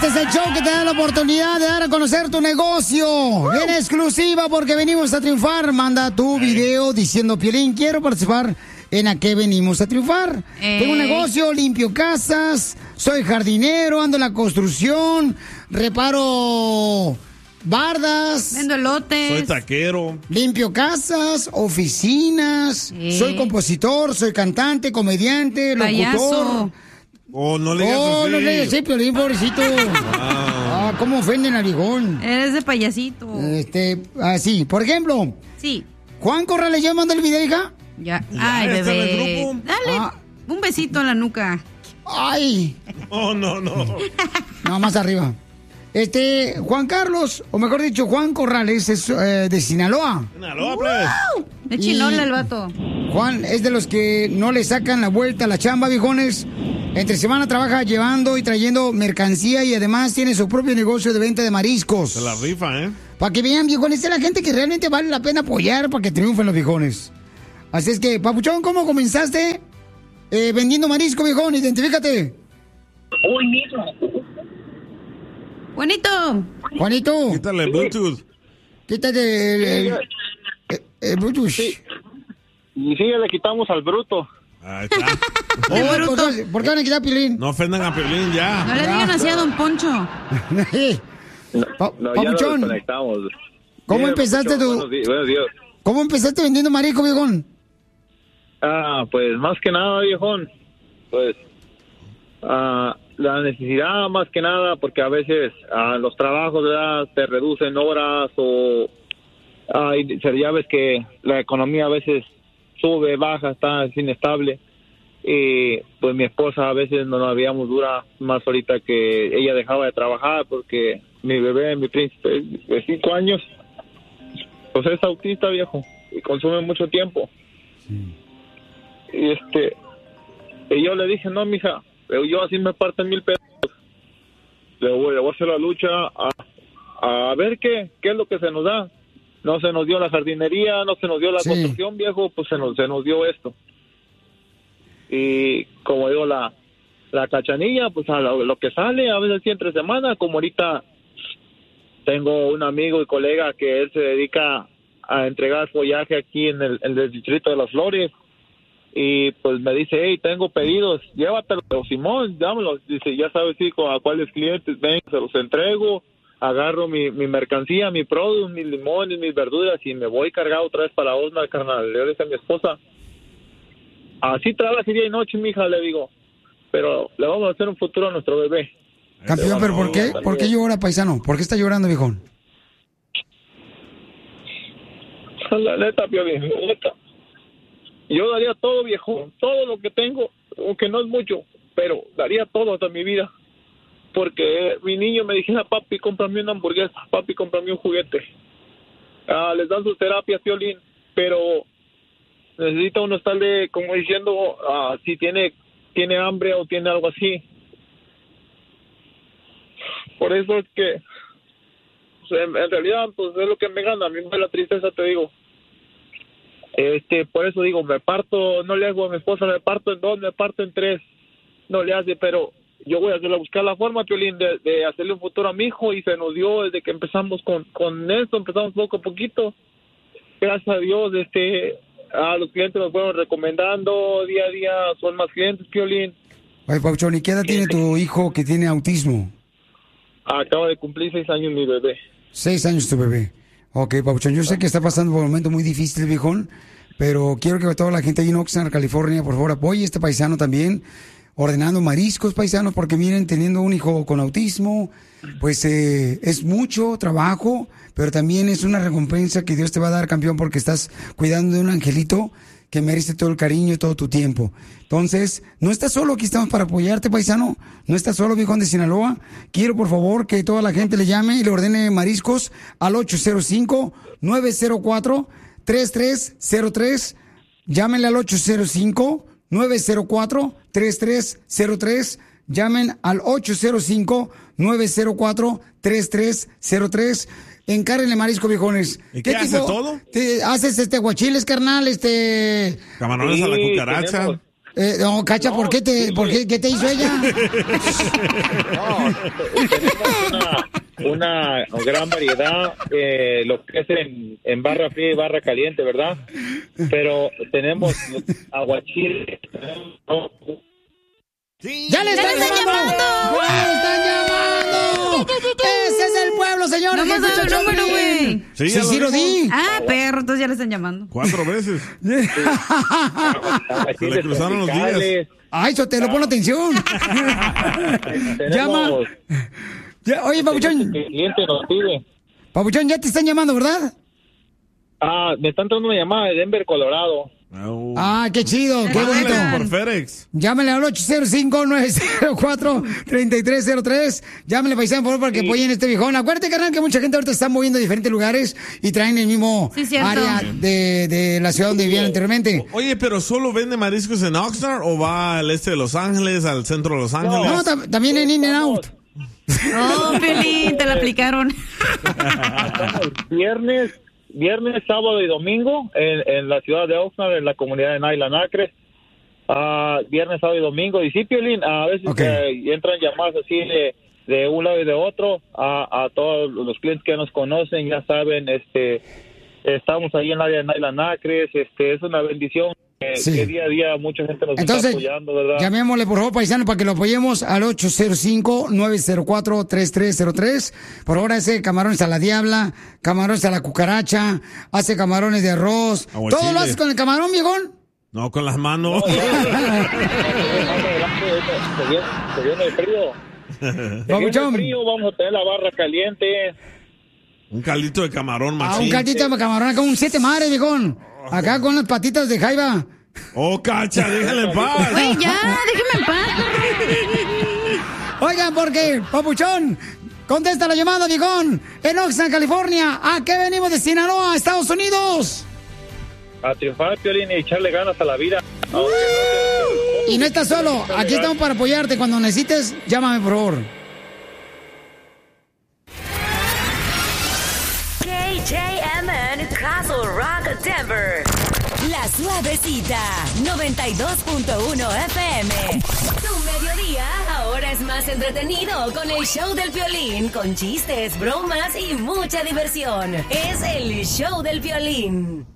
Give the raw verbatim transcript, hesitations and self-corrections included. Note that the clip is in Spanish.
Este es el show que te da la oportunidad de dar a conocer tu negocio. En exclusiva porque venimos a triunfar. Manda tu video diciendo, Piolín, quiero participar en a qué venimos a triunfar. Eh. Tengo un negocio, limpio casas, soy jardinero, ando en la construcción, reparo bardas. Vendo elotes. Soy taquero. Limpio casas, oficinas, Eh. soy compositor, soy cantante, comediante, locutor. Payaso. Oh, no le digas Oh, así. no le digas así, Piolín, pobrecito. Ah, cómo ofenden al viejón. Eres de payasito. Este, así, por ejemplo, Sí. Juan Corrales, ¿ya mandó el video, hija? Ya. Ya, Ay, ya está en el bebé. grupo. Dale. Ah. Un besito en la nuca. Ay, Oh, no, no. no, más arriba. Este, Juan Carlos, o mejor dicho, Juan Corrales, es eh, de Sinaloa. Sinaloa, pues. De chinola Y- el vato. Juan es de los que no le sacan la vuelta a la chamba, viejones. Entre semana trabaja llevando y trayendo mercancía y además tiene su propio negocio de venta de mariscos. Se la rifa, ¿eh? Para que vean, viejones, es la gente que realmente vale la pena apoyar para que triunfen los viejones. Así es que, Papuchón, ¿cómo comenzaste eh, vendiendo marisco, viejón? Identifícate. Hoy mismo. Juanito. Juanito, Quítale el Bluetooth. quítate el, el, el- el Bluetooth. Sí. Y sí, le quitamos al bruto. Ahí está. Oh, ¿por, qué, ¿Por qué van a quitar Pilín? No ofendan a Piolín No ya. le digan así a Don Poncho. Pa- No, ya lo Papuchón, desconectamos. ¿cómo Sí, empezaste Papuchón, tú? Buenos días. Buenos días. ¿Cómo empezaste vendiendo marisco, viejón? Ah, pues más que nada, viejón. Pues ah, la necesidad más que nada, porque a veces ah, los trabajos, ¿verdad?, te reducen horas o ah, y ya ves que la economía a veces sube, baja, está es inestable. Y pues mi esposa a veces no nos habíamos dura más ahorita que ella dejaba de trabajar porque mi bebé, mi príncipe de cinco años, pues es autista, viejo, y consume mucho tiempo. Y este, y yo le dije, no, mija, pero yo así me parten mil pesos. Le voy, le voy a hacer la lucha a, a ver qué, qué es lo que se nos da. No se nos dio la jardinería, no se nos dio la Sí. construcción, viejo, pues se nos, se nos dio esto. Y como digo, la, la cachanilla, pues a lo, lo que sale, a veces sí entre semana, como ahorita tengo un amigo y colega que él se dedica a entregar follaje aquí en el, en el distrito de Las Flores. Y pues me dice, hey, tengo pedidos, llévatelo, Simón, dámelo. Dice, ya sabes, hijo, a cuáles clientes ven, se los entrego, agarro mi, mi mercancía, mi producto, mis limones, mis verduras y me voy cargado otra vez para Osma, carnal. Le dice a mi esposa, así trabaja día y noche, mija, le digo, pero le vamos a hacer un futuro a nuestro bebé. Campeón, pero ¿por qué? ¿Por qué llora, paisano? ¿Por qué está llorando, viejón? La neta, Piolín, la neta. Yo daría todo, viejo, todo lo que tengo, aunque no es mucho, pero daría todo hasta mi vida. Porque mi niño me dijera, papi, cómprame una hamburguesa, papi, cómprame un juguete. Ah, les dan sus terapias, Piolín, pero necesita uno estarle como diciendo ah, si tiene, tiene hambre o tiene algo así. Por eso es que, pues, en, en realidad, pues es lo que me gana, a mí me da la tristeza, te digo. Este, por eso digo, me parto, no le hago a mi esposa, me parto en dos, me parto en tres, no le hace, pero yo voy a hacer, a buscar la forma, Piolín, de, de hacerle un futuro a mi hijo y se nos dio desde que empezamos con, con esto, empezamos poco a poquito, gracias a Dios, este, a los clientes nos fueron recomendando, día a día son más clientes, Piolín. Oye, Papuchón, ¿y qué edad tiene tu hijo que tiene autismo? Acaba de cumplir seis años mi bebé. Seis años tu bebé. Ok, Papuchón, yo sé que está pasando por un momento muy difícil, viejón, pero quiero que toda la gente ahí en Oxnard, California, por favor, apoye a este paisano también, ordenando mariscos, paisanos, porque miren, teniendo un hijo con autismo, pues eh, es mucho trabajo, pero también es una recompensa que Dios te va a dar, campeón, porque estás cuidando de un angelito que merece todo el cariño y todo tu tiempo. Entonces, no estás solo, aquí estamos para apoyarte, paisano. No estás solo, viejón de Sinaloa. Quiero, por favor, que toda la gente le llame y le ordene mariscos al ocho cero cinco, nueve cero cuatro, tres tres cero tres. Llámenle al ocho cero cinco, nueve cero cuatro, tres tres cero tres. Llamen al ocho cero cinco, nueve cero cuatro, tres tres cero tres. Encárguenle marisco, viejones. ¿Y qué hace todo? Te haces este guachiles, carnal, este... Camarones a la Sí, cucaracha. tenemos- Eh, no, Cacha, No, ¿por qué te, sí, por qué, qué te hizo ella? No, tenemos una, una gran variedad, eh, lo que es en, en barra fría y barra caliente, ¿verdad? Pero tenemos aguachile. ¡Ya le están, están llamando! llamando! ¡Ya le están llamando! ¡Ese es el pueblo, señores! No me has dado el número, güey. Sí, Sí, sí, ya lo sí lo di. Ah, perro, entonces ya le están llamando. Cuatro veces. Aguachiles Se le cruzaron los días. tropicales. Ay, Sotelo, pon atención. Llama. Tenemos Ya, oye, Papuchón, que el cliente nos pide. Papuchón, ya te están llamando, ¿verdad? Ah, me están dando una llamada de Denver, Colorado. Oh. Ah, qué chido, qué bonito. Mándale por FedEx. Llámenle al ocho cero cinco, nueve cero cuatro, tres tres cero tres. Llámenle, paisano, por favor, para que Sí. apoyen este viejón. Acuérdate, carnal, que mucha gente ahorita está moviendo a diferentes lugares y traen el mismo Sí, cierto. área de, de la ciudad donde vivían anteriormente. Oye, pero ¿solo vende mariscos en Oxnard o va al este de Los Ángeles, al centro de Los Ángeles? No, tam- también en In and Out. Oh, Piolín, te la aplicaron. Estamos viernes, viernes, sábado y domingo en, en la ciudad de Oxnard, en la comunidad de Nyland Acres. Ah, viernes, sábado y domingo. Y sí, Piolín, a veces Ok. eh, entran llamadas así de, de un lado y de otro a, a todos los clientes que nos conocen, ya saben, este, estamos ahí en el área de Nyland Acres, este, es una bendición que, Sí. que día a día mucha gente nos Entonces, está apoyando, ¿verdad? llamémosle, por favor, paisano, para que lo apoyemos al ocho cero cinco, nueve cero cuatro, tres tres cero tres. Por ahora hace camarones a la diabla, camarones a la cucaracha, hace camarones de arroz. Aguachile. ¿Todo lo haces con el camarón, viejón? No, con las manos. Se viene- se viene el frío. Se viene el Papuchón. frío, vamos a tener la barra caliente. Un caldito de camarón, Ah, machín. un caldito de camarón, acá un siete madres, viejón. Acá con las patitas de jaiba. Oh, Cacha, déjale en paz. Güey, ya, déjeme en paz. Oigan, porque, Papuchón, contesta la llamada, viejón. En Oxnard, California. ¿A qué venimos de Sinaloa, Estados Unidos? A triunfar, Piolín, y echarle ganas a la vida. Aunque no Y no estás solo. Aquí estamos para apoyarte. Cuando necesites, llámame, por favor. K J M N Castle Rock, Denver. La Suavecita, noventa y dos punto uno F M. Tu mediodía ahora es más entretenido con el show del Piolín, con chistes, bromas y mucha diversión. Es el show del Piolín.